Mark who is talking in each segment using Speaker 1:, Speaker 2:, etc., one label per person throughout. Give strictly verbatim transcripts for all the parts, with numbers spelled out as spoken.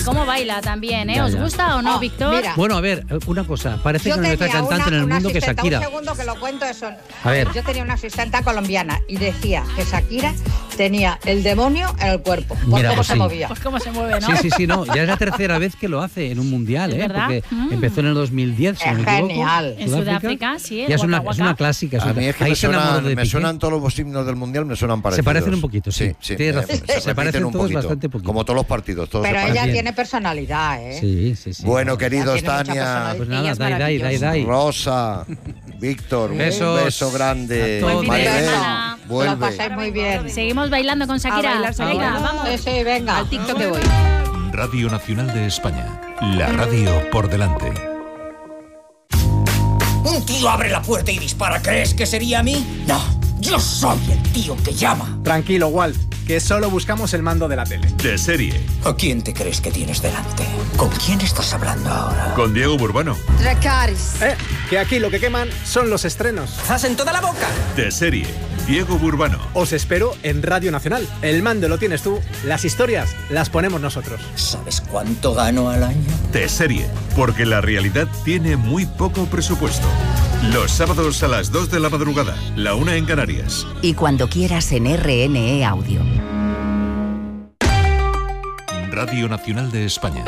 Speaker 1: Y cómo baila también, ¿eh?
Speaker 2: Ya,
Speaker 1: ¿Os
Speaker 2: ya.
Speaker 1: gusta o no,
Speaker 3: Oh,
Speaker 1: Víctor?
Speaker 3: mira.
Speaker 2: Bueno, a ver, una cosa. Parece
Speaker 3: Yo
Speaker 2: que no hay otra
Speaker 3: tenía
Speaker 2: cantante
Speaker 3: una,
Speaker 2: en el
Speaker 3: una
Speaker 2: mundo que
Speaker 3: asistenta,
Speaker 2: Shakira.
Speaker 3: un segundo que lo cuento eso.
Speaker 2: A ver.
Speaker 3: Yo tenía una asistenta colombiana y decía que Shakira tenía el demonio en el cuerpo. Por
Speaker 2: Mira,
Speaker 3: cómo
Speaker 2: pues
Speaker 3: se
Speaker 2: sí.
Speaker 3: movía.
Speaker 1: Pues cómo se mueve, ¿no?
Speaker 2: Sí, sí, sí, no. Ya es la tercera vez que lo hace en un mundial,
Speaker 1: ¿Es
Speaker 2: ¿eh?
Speaker 1: verdad?
Speaker 2: Porque
Speaker 1: Mm.
Speaker 2: empezó en el dos mil diez, si
Speaker 3: Es
Speaker 2: no me equivoco.
Speaker 3: genial.
Speaker 1: En Sudáfrica, sí, el
Speaker 2: Ya es una,
Speaker 1: Waka
Speaker 2: es una
Speaker 1: Waka.
Speaker 2: clásica. es
Speaker 4: A
Speaker 2: una-
Speaker 4: mí es que
Speaker 2: Ahí
Speaker 4: me
Speaker 2: se enamoró
Speaker 4: suenan,
Speaker 2: de
Speaker 4: me
Speaker 2: Piqué.
Speaker 4: suenan todos los himnos del mundial, me suenan parecidos.
Speaker 2: Se parecen un poquito, sí.
Speaker 4: sí.
Speaker 2: Tienes
Speaker 4: me-
Speaker 2: razón.
Speaker 4: Se,
Speaker 2: Se
Speaker 4: repiten
Speaker 2: parecen
Speaker 4: un
Speaker 2: todos
Speaker 4: poquito.
Speaker 2: bastante poquito.
Speaker 4: Como todos los partidos, todos
Speaker 3: Pero
Speaker 4: se
Speaker 3: ella
Speaker 4: parecen.
Speaker 3: tiene personalidad, ¿eh?
Speaker 2: Sí, sí, sí.
Speaker 4: Bueno, queridos,
Speaker 3: tiene mucha
Speaker 4: Tania,
Speaker 3: personalidad.
Speaker 2: Pues
Speaker 1: Ella
Speaker 2: nada,
Speaker 1: es
Speaker 2: dai, dai, dai, dai.
Speaker 4: Rosa, Víctor,
Speaker 2: Besos.
Speaker 4: un beso grande.
Speaker 2: A todos.
Speaker 1: Buen fin de
Speaker 4: Maribel,
Speaker 1: semana.
Speaker 3: Lo
Speaker 4: vuelve.
Speaker 3: pasáis muy bien.
Speaker 1: Seguimos bailando con Shakira.
Speaker 5: A bailar, Shakira.
Speaker 1: Venga, vamos.
Speaker 3: Sí, sí, venga.
Speaker 5: Al TikTok me voy.
Speaker 6: Radio Nacional de España. La radio por delante.
Speaker 7: Un tío abre la puerta y dispara. ¿Crees que sería a mí? No, yo soy el tío que llama.
Speaker 8: Tranquilo, Walt, que solo buscamos el mando de la tele.
Speaker 6: De serie.
Speaker 7: ¿A quién te crees que tienes delante? ¿Con quién estás hablando ahora?
Speaker 6: Con Diego Burbano.
Speaker 5: Dracarys.
Speaker 8: Eh, que aquí lo que queman son los estrenos.
Speaker 7: ¡Zas en toda la boca!
Speaker 6: De serie. Diego Burbano.
Speaker 8: Os espero en Radio Nacional. El mando lo tienes tú, las historias las ponemos nosotros.
Speaker 7: ¿Sabes cuánto gano al año?
Speaker 6: De serie. Porque la realidad tiene muy poco presupuesto. Los sábados a las dos de la madrugada. La una en Canarias.
Speaker 9: Y cuando quieras en R N E Audio.
Speaker 6: Radio Nacional de España.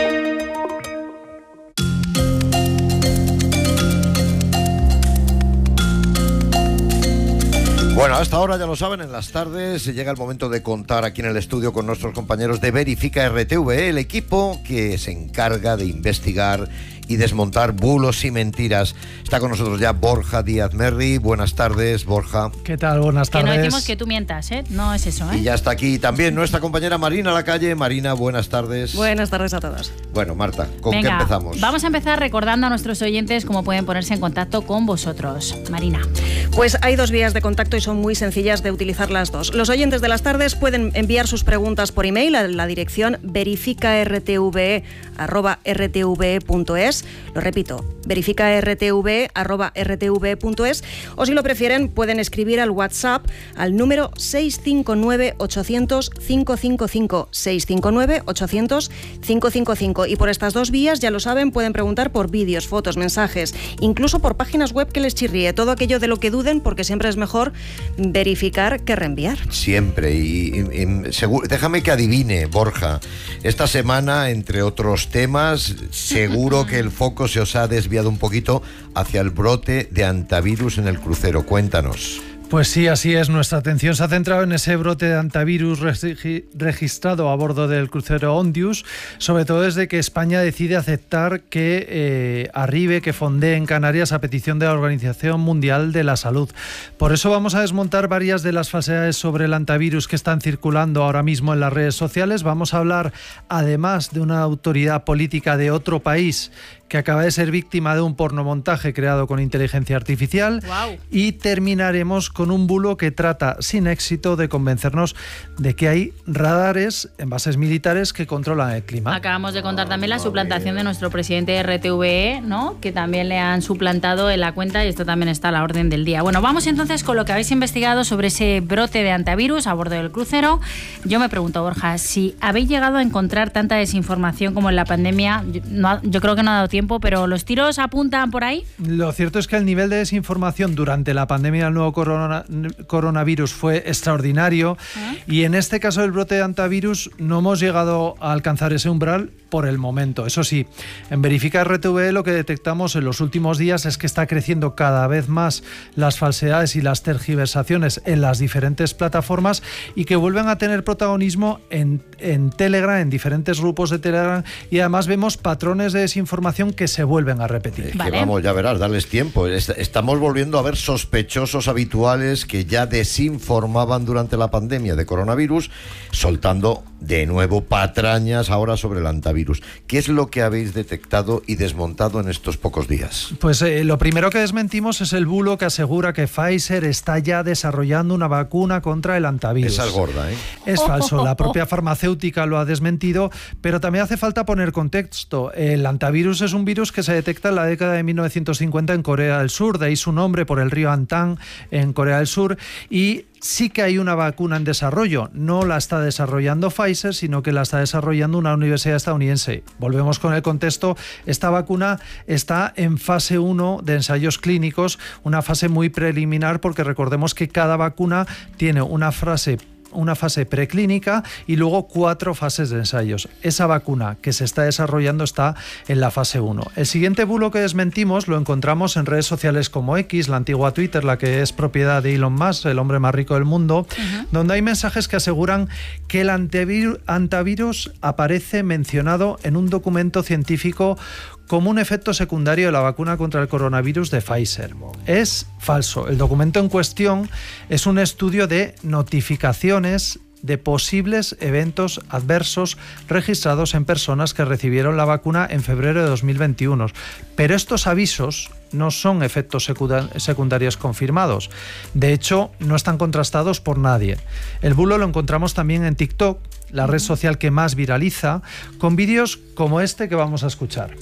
Speaker 4: Bueno, hasta ahora ya lo saben, en las tardes llega el momento de contar aquí en el estudio con nuestros compañeros de Verifica R T V, el equipo que se encarga de investigar y desmontar bulos y mentiras. Está con nosotros ya Borja Díaz Merri. Buenas tardes, Borja.
Speaker 10: ¿Qué tal? Buenas
Speaker 1: Que
Speaker 10: tardes.
Speaker 1: no decimos que tú mientas, ¿eh? No es eso, ¿eh?
Speaker 4: Y ya está aquí también nuestra compañera Marina Lacalle. Marina, buenas tardes.
Speaker 5: Buenas tardes a todos.
Speaker 4: Bueno, Marta, ¿con
Speaker 1: Venga,
Speaker 4: qué empezamos?
Speaker 1: Vamos a empezar recordando a nuestros oyentes cómo pueden ponerse en contacto con vosotros. Marina.
Speaker 5: Pues hay dos vías de contacto y son muy sencillas de utilizar las dos. Los oyentes de las tardes pueden enviar sus preguntas por email a la dirección verificartve arroba rtve punto es. Lo repito, verificartve arroba rtve punto es. O si lo prefieren, pueden escribir al WhatsApp al número seis cinco nueve ochocientos cinco cinco cinco, seis cinco nueve ochocientos cinco cinco cinco. Y por estas dos vías, ya lo saben, pueden preguntar por vídeos, fotos, mensajes, incluso por páginas web que les chirríe, todo aquello de lo que duden, porque siempre es mejor verificar que reenviar.
Speaker 4: Siempre. Y, y- y seguro, déjame que adivine, Borja. Esta semana, entre otros temas, seguro que el foco se os ha desviado un poquito hacia el brote de antivirus en el crucero. Cuéntanos.
Speaker 10: Pues sí, así es. Nuestra atención se ha centrado en ese brote de antivirus regi- registrado a bordo del crucero Ondius, sobre todo desde que España decide aceptar que eh, arribe, que fondee en Canarias a petición de la Organización Mundial de la Salud. Por eso vamos a desmontar varias de las falsedades sobre el antivirus que están circulando ahora mismo en las redes sociales. Vamos a hablar, además, de una autoridad política de otro país que acaba de ser víctima de un pornomontaje creado con inteligencia artificial.
Speaker 1: Guau.
Speaker 10: Y terminaremos con un bulo que trata sin éxito de convencernos de que hay radares en bases militares que controlan el clima.
Speaker 1: Acabamos de contar también la suplantación de nuestro presidente de R T V E, ¿no? Que también le han suplantado en la cuenta y esto también está a la orden del día. Bueno, vamos entonces con lo que habéis investigado sobre ese brote de antivirus a bordo del crucero. Yo me pregunto, Borja, si habéis llegado a encontrar tanta desinformación como en la pandemia, yo, no, yo creo que no ha dado tiempo, pero ¿los tiros apuntan por ahí?
Speaker 10: Lo cierto es que el nivel de desinformación durante la pandemia del nuevo corona- coronavirus fue extraordinario.
Speaker 1: ¿Eh?
Speaker 10: Y en este caso del brote de antivirus no hemos llegado a alcanzar ese umbral por el momento. Eso sí, en Verifica R T V lo que detectamos en los últimos días es que está creciendo cada vez más las falsedades y las tergiversaciones en las diferentes plataformas y que vuelven a tener protagonismo en, en Telegram, en diferentes grupos de Telegram, y además vemos patrones de desinformación que se vuelven a repetir.
Speaker 4: Es
Speaker 1: Vale.
Speaker 4: que vamos, ya verás, darles tiempo. Est- Estamos volviendo a ver sospechosos habituales que ya desinformaban durante la pandemia de coronavirus, soltando de nuevo patrañas ahora sobre el antivirus. ¿Qué es lo que habéis detectado y desmontado en estos pocos días?
Speaker 10: Pues eh, lo primero que desmentimos es el bulo que asegura que Pfizer está ya desarrollando una vacuna contra el antivirus.
Speaker 4: Esa es gorda, ¿eh?
Speaker 10: Es falso, la propia farmacéutica lo ha desmentido, pero también hace falta poner contexto. El antivirus es un virus que se detecta en la década de mil novecientos cincuenta en Corea del Sur, de ahí su nombre por el río Antang en Corea Corea del Sur, y sí que hay una vacuna en desarrollo. No la está desarrollando Pfizer, sino que la está desarrollando una universidad estadounidense. Volvemos con el contexto. Esta vacuna está en fase uno de ensayos clínicos, una fase muy preliminar, porque recordemos que cada vacuna tiene una fase una fase preclínica y luego cuatro fases de ensayos. Esa vacuna que se está desarrollando está en la fase uno. El siguiente bulo que desmentimos lo encontramos en redes sociales como X, la antigua Twitter, la que es propiedad de Elon Musk, el hombre más rico del mundo, uh-huh. donde hay mensajes que aseguran que el antivir- antivirus aparece mencionado en un documento científico como un efecto secundario de la vacuna contra el coronavirus de Pfizer. Es falso. El documento en cuestión es un estudio de notificaciones de posibles eventos adversos registrados en personas que recibieron la vacuna en febrero de dos mil veintiuno. Pero estos avisos no son efectos secundarios confirmados. De hecho, no están contrastados por nadie. El bulo lo encontramos también en TikTok, la red social que más viraliza, con vídeos como este que vamos a escuchar.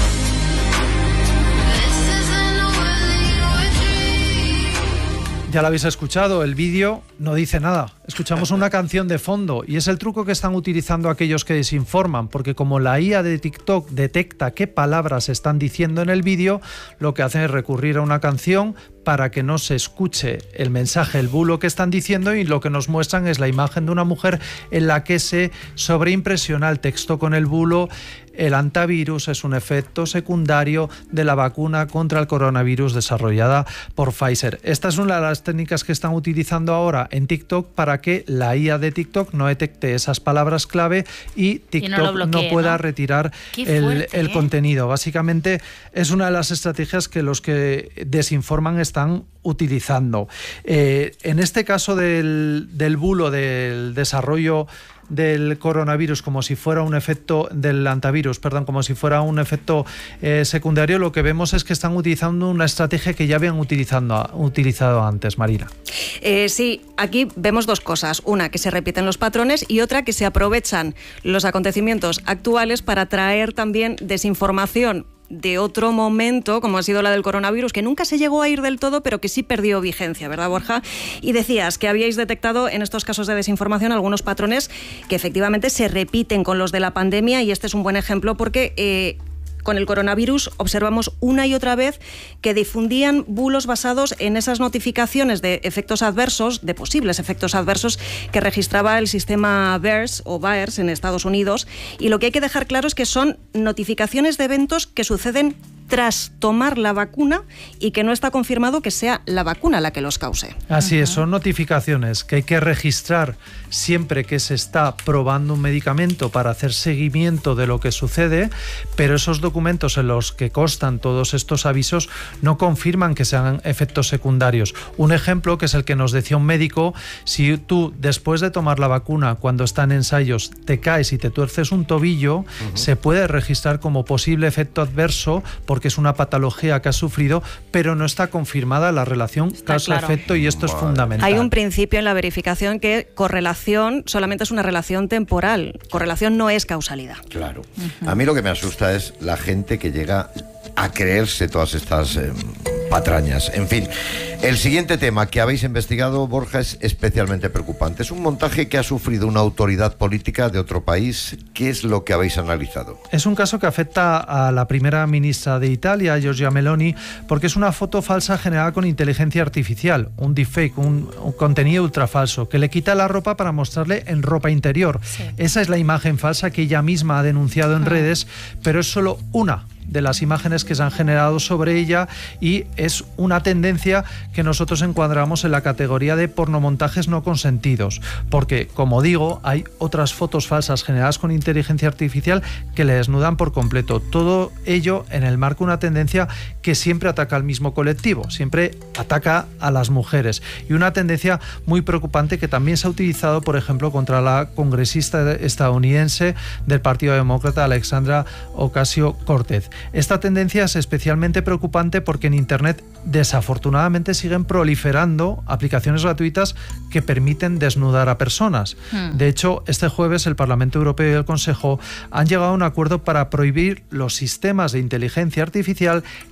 Speaker 10: Ya lo habéis escuchado, el vídeo no dice nada. Escuchamos una canción de fondo y es el truco que están utilizando aquellos que desinforman, porque como la I A de TikTok detecta qué palabras están diciendo en el vídeo, lo que hacen es recurrir a una canción para que no se escuche el mensaje, el bulo que están diciendo, y lo que nos muestran es la imagen de una mujer en la que se sobreimpresiona el texto con el bulo. El antivirus es un efecto secundario de la vacuna contra el coronavirus desarrollada por Pfizer. Esta es una de las técnicas que están utilizando ahora en TikTok para que la I A de TikTok no detecte esas palabras clave y TikTok
Speaker 1: y no, bloquee,
Speaker 10: no pueda
Speaker 1: ¿no?
Speaker 10: retirar el,
Speaker 1: fuerte,
Speaker 10: el
Speaker 1: ¿eh?
Speaker 10: contenido. Básicamente es una de las estrategias que los que desinforman están utilizando. Eh, en este caso del, del bulo del desarrollo del coronavirus como si fuera un efecto del antivirus, perdón, como si fuera un efecto eh, secundario, lo que vemos es que están utilizando una estrategia que ya habían utilizando, utilizado antes, Marina.
Speaker 5: Eh, sí, aquí vemos dos cosas. Una, que se repiten los patrones, y otra, que se aprovechan los acontecimientos actuales para traer también desinformación de otro momento, como ha sido la del coronavirus, que nunca se llegó a ir del todo, pero que sí perdió vigencia, ¿verdad, Borja? Y decías que habíais detectado en estos casos de desinformación algunos patrones que efectivamente se repiten con los de la pandemia, y este es un buen ejemplo porque eh, con el coronavirus observamos una y otra vez que difundían bulos basados en esas notificaciones de efectos adversos, de posibles efectos adversos que registraba el sistema VAERS o VAERS en Estados Unidos, y lo que hay que dejar claro es que son notificaciones de eventos que suceden tras tomar la vacuna y que no está confirmado que sea la vacuna la que los cause.
Speaker 10: Así es, son notificaciones que hay que registrar siempre que se está probando un medicamento para hacer seguimiento de lo que sucede, pero esos documentos en los que constan todos estos avisos no confirman que sean efectos secundarios. Un ejemplo que es el que nos decía un médico: si tú después de tomar la vacuna, cuando está en ensayos, te caes y te tuerces un tobillo, uh-huh. se puede registrar como posible efecto adverso porque es una patología que has sufrido, pero no está confirmada la relación causa-efecto, claro. Y esto vale. es fundamental.
Speaker 5: Hay un principio en la verificación que correlación solamente es una relación temporal, correlación no es causalidad.
Speaker 4: Claro. Uh-huh. A mí lo que me asusta es la gente que llega a creerse todas estas eh, patrañas. En fin, el siguiente tema que habéis investigado, Borja, es especialmente preocupante. Es un montaje que ha sufrido una autoridad política de otro país. ¿Qué es lo que habéis analizado?
Speaker 10: Es un caso que afecta a la primera ministra de Italia, Giorgia Meloni, porque es una foto falsa generada con inteligencia artificial, un deepfake, un, un contenido ultrafalso, que le quita la ropa para mostrarle en ropa interior. Sí. Esa es la imagen falsa que ella misma ha denunciado en ah. redes, pero es solo una de las imágenes que se han generado sobre ella, y es una tendencia que nosotros encuadramos en la categoría de pornomontajes no consentidos, porque, como digo, hay otras fotos falsas generadas con inteligencia artificial que le desnudan por completo. Todo ello en el marco de una tendencia que siempre ataca al mismo colectivo, siempre ataca a las mujeres, y una tendencia muy preocupante que también se ha utilizado, por ejemplo, contra la congresista estadounidense del Partido Demócrata, Alexandra Ocasio-Cortez. Esta tendencia es especialmente preocupante porque en Internet desafortunadamente siguen proliferando aplicaciones gratuitas que permiten desnudar a personas. Hmm. De hecho, este jueves el Parlamento Europeo y el Consejo han llegado a un acuerdo para prohibir los sistemas de inteligencia artificial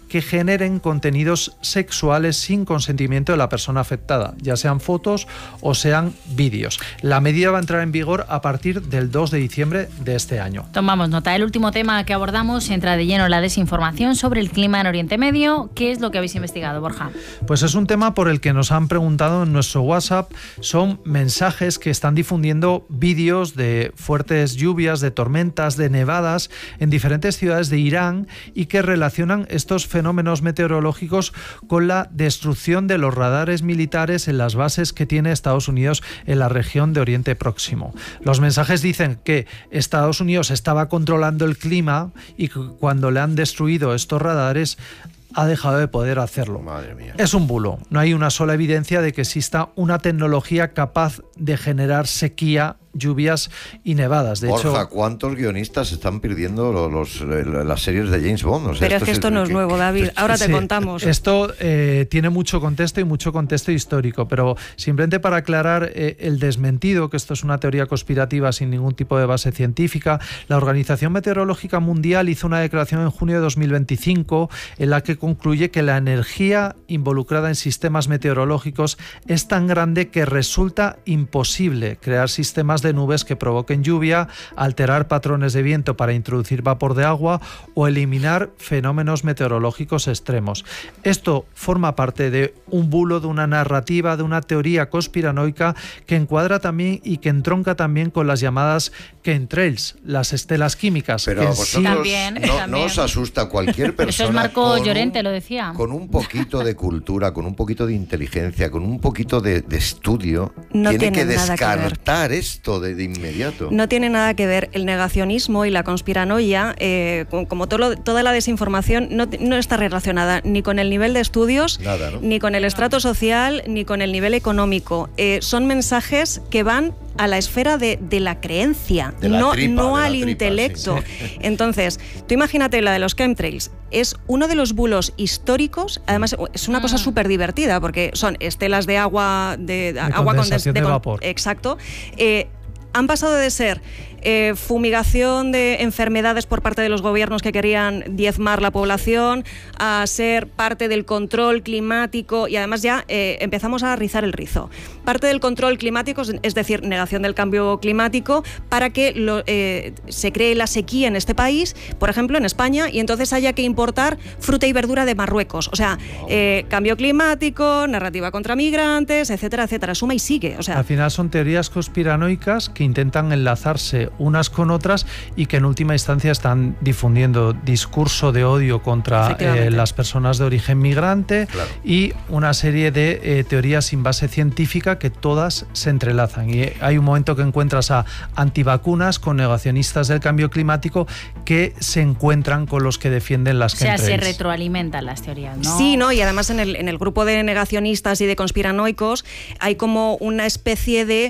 Speaker 10: que generen contenidos sexuales sin consentimiento de la persona afectada, ya sean fotos o sean vídeos. La medida va a entrar en vigor a partir del dos de diciembre de este año.
Speaker 1: Tomamos nota. El último tema que abordamos entra de lleno en la desinformación sobre el clima en Oriente Medio. ¿Qué es lo que habéis investigado, Borja?
Speaker 10: Pues es un tema por el que nos han preguntado en nuestro WhatsApp. Son mensajes que están difundiendo vídeos de fuertes lluvias, de tormentas, de nevadas en diferentes ciudades de Irán y que relacionan estos fenómenos meteorológicos con la destrucción de los radares militares en las bases que tiene Estados Unidos en la región de Oriente Próximo. Los mensajes dicen que Estados Unidos estaba controlando el clima y que cuando le han destruido estos radares ha dejado de poder hacerlo.
Speaker 4: Madre mía.
Speaker 10: Es un bulo. No hay una sola evidencia de que exista una tecnología capaz de generar sequía, lluvias y nevadas. De
Speaker 4: Borja,
Speaker 10: hecho,
Speaker 4: ¿cuántos guionistas están perdiendo los, los, las series de James Bond? O sea,
Speaker 5: pero es que esto no es nuevo, David. Ahora te
Speaker 10: sí,
Speaker 5: contamos.
Speaker 10: Esto eh, tiene mucho contexto y mucho contexto histórico, pero simplemente para aclarar eh, el desmentido, que esto es una teoría conspirativa sin ningún tipo de base científica, la Organización Meteorológica Mundial hizo una declaración en junio de dos mil veinticinco en la que concluye que la energía involucrada en sistemas meteorológicos es tan grande que resulta imposible crear sistemas de nubes que provoquen lluvia, alterar patrones de viento para introducir vapor de agua o eliminar fenómenos meteorológicos extremos. Esto forma parte de un bulo, de una narrativa, de una teoría conspiranoica que encuadra también y que entronca también con las llamadas chemtrails, las estelas químicas.
Speaker 4: Pero
Speaker 10: que
Speaker 4: a vosotros
Speaker 1: También,
Speaker 4: no,
Speaker 1: también.
Speaker 4: no os asusta cualquier persona.
Speaker 1: Eso es Marco
Speaker 4: con
Speaker 1: Llorente,
Speaker 4: un,
Speaker 1: lo decía.
Speaker 4: Con un poquito de cultura, con un poquito de inteligencia, con un poquito de, de estudio,
Speaker 5: No
Speaker 4: tiene que
Speaker 5: tiene nada que ver.
Speaker 4: descartar esto de, de inmediato.
Speaker 5: No tiene nada que ver el negacionismo y la conspiranoia, eh, como todo lo, toda la desinformación, no, no está relacionada ni con el nivel de estudios,
Speaker 4: Nada, ¿no?
Speaker 5: ni con el estrato social, ni con el nivel económico. Eh, son mensajes que van a la esfera de, de la creencia,
Speaker 4: De la
Speaker 5: no,
Speaker 4: tripa,
Speaker 5: no
Speaker 4: de la
Speaker 5: al
Speaker 4: tripa,
Speaker 5: intelecto.
Speaker 4: sí.
Speaker 5: Entonces, tú imagínate la de los chemtrails. Es uno de los bulos históricos, además es una cosa súper divertida porque son estelas de agua, de,
Speaker 10: De
Speaker 5: agua
Speaker 10: condensación de
Speaker 5: con-
Speaker 10: vapor.
Speaker 5: Exacto. Eh, han pasado de ser eh, fumigación de enfermedades por parte de los gobiernos que querían diezmar la población, a ser parte del control climático y además ya eh, empezamos a rizar el rizo. Parte del control climático, es decir, negación del cambio climático para que lo, eh, se cree la sequía en este país, por ejemplo en España, y entonces haya que importar fruta y verdura de Marruecos. O sea, eh, cambio climático, narrativa contra migrantes, etcétera, etcétera. Suma y sigue. O sea,
Speaker 10: al final son teorías conspiranoicas que intentan enlazarse unas con otras y que en última instancia están difundiendo discurso de odio contra eh, las personas de origen migrante,
Speaker 4: Claro.
Speaker 10: y una serie de eh, teorías sin base científica que todas se entrelazan. Y hay un momento que encuentras a antivacunas con negacionistas del cambio climático que se encuentran con los que defienden las
Speaker 1: O sea, se
Speaker 10: chemtrails.
Speaker 1: retroalimentan las teorías, ¿no?
Speaker 5: sí, ¿no? Y además en el, en el grupo de negacionistas y de conspiranoicos hay como una especie de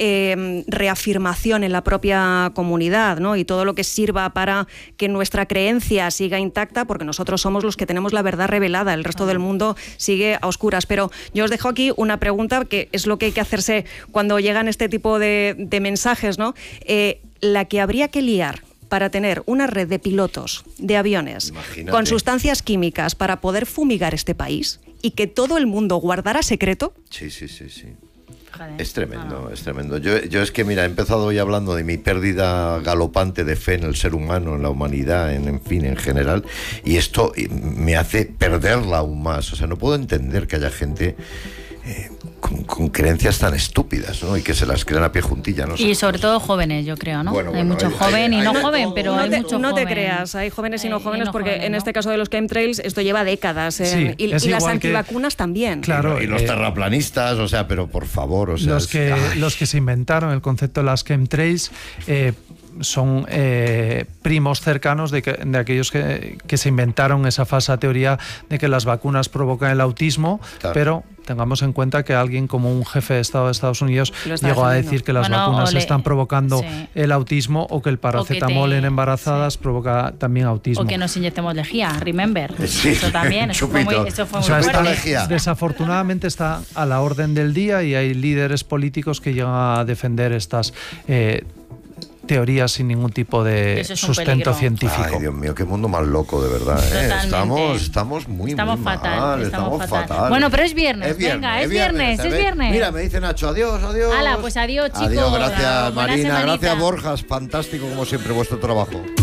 Speaker 5: eh, reafirmación en la propia comunidad, ¿no? Y todo lo que sirva para que nuestra creencia siga intacta, porque nosotros somos los que tenemos la verdad revelada, el resto del mundo sigue a oscuras. Pero yo os dejo aquí una pregunta que es lo que hay que hacerse cuando llegan este tipo de, de mensajes, ¿no? Eh, la que habría que liar para tener una red de pilotos de aviones
Speaker 4: Imagínate.
Speaker 5: con sustancias químicas para poder fumigar este país y que todo el mundo guardara secreto.
Speaker 4: Sí, sí, sí, sí.
Speaker 1: Joder.
Speaker 4: Es tremendo, es tremendo. Yo, yo es que, mira, he empezado hoy hablando de mi pérdida galopante de fe en el ser humano, en la humanidad, en, en fin, en general, y esto me hace perderla aún más. O sea, no puedo entender que haya gente eh, con, con creencias tan estúpidas, ¿no? Y que se las crean a pie juntilla, ¿no?
Speaker 1: Y sobre todo jóvenes, yo creo, ¿no?
Speaker 4: Bueno,
Speaker 1: hay
Speaker 4: bueno,
Speaker 1: mucho
Speaker 4: hay-
Speaker 1: joven
Speaker 4: hay-
Speaker 1: y no
Speaker 4: hay de
Speaker 1: joven,
Speaker 4: todo.
Speaker 1: pero
Speaker 5: no
Speaker 1: hay
Speaker 5: te,
Speaker 1: mucho
Speaker 5: no
Speaker 1: joven.
Speaker 5: te creas, hay jóvenes y no
Speaker 1: Eh, y
Speaker 5: jóvenes,
Speaker 1: no
Speaker 5: porque
Speaker 1: jóvenes,
Speaker 5: en
Speaker 1: ¿no?
Speaker 5: este caso de los chemtrails esto lleva décadas, eh,
Speaker 10: Sí,
Speaker 5: y,
Speaker 10: es
Speaker 5: y las
Speaker 10: igual que-
Speaker 5: antivacunas también.
Speaker 10: Claro,
Speaker 4: y los
Speaker 10: eh,
Speaker 4: terraplanistas, o sea, pero por favor, o sea...
Speaker 10: los
Speaker 4: es-
Speaker 10: que
Speaker 4: ay.
Speaker 10: los que se inventaron el concepto de las chemtrails eh, son eh, primos cercanos de, que, de aquellos que, que se inventaron esa falsa teoría de que las vacunas provocan el autismo,
Speaker 4: Claro.
Speaker 10: pero tengamos en cuenta que alguien como un jefe de Estado de Estados Unidos
Speaker 5: Lo está
Speaker 10: llegó a
Speaker 5: defendiendo.
Speaker 10: decir que las
Speaker 1: Bueno,
Speaker 10: vacunas
Speaker 1: o le-
Speaker 10: están provocando
Speaker 1: sí.
Speaker 10: el autismo, o que el paracetamol
Speaker 1: te-
Speaker 10: en embarazadas
Speaker 1: sí.
Speaker 10: provoca también autismo.
Speaker 1: O que nos inyectemos lejía, remember.
Speaker 4: Sí,
Speaker 1: Eso también, eso fue muy,
Speaker 4: chupito.
Speaker 1: eso fue
Speaker 10: O
Speaker 1: muy
Speaker 10: sea,
Speaker 1: fuerte.
Speaker 10: está-
Speaker 4: Lejía.
Speaker 10: desafortunadamente está a la orden del día y hay líderes políticos que llegan a defender estas eh, teorías sin ningún tipo de
Speaker 1: Eso es un
Speaker 10: sustento
Speaker 1: peligro.
Speaker 10: científico.
Speaker 4: Ay, Dios mío, qué mundo más loco, de verdad. ¿eh?
Speaker 1: Totalmente.
Speaker 4: Estamos, estamos muy,
Speaker 1: Estamos
Speaker 4: muy
Speaker 1: fatal,
Speaker 4: mal.
Speaker 1: estamos
Speaker 4: Estamos
Speaker 1: fatal.
Speaker 4: fatal.
Speaker 1: Bueno, pero es viernes,
Speaker 4: Es viernes,
Speaker 1: venga, es
Speaker 4: es
Speaker 1: viernes,
Speaker 4: viernes,
Speaker 1: es
Speaker 4: ¿sabes?
Speaker 1: viernes.
Speaker 4: Mira, me dice Nacho, adiós, adiós.
Speaker 1: Hala, pues adiós, chicos.
Speaker 4: Adiós, gracias
Speaker 1: Buena
Speaker 4: Marina,
Speaker 1: semanita.
Speaker 4: gracias Borjas, fantástico como siempre vuestro trabajo.